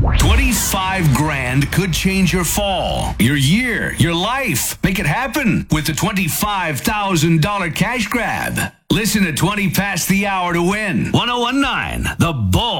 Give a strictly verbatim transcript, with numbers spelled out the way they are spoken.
twenty-five grand could change your fall, your year, your life. Make it happen with the twenty-five thousand dollars cash grab. Listen at twenty past the hour to win. one oh one nine The Bull.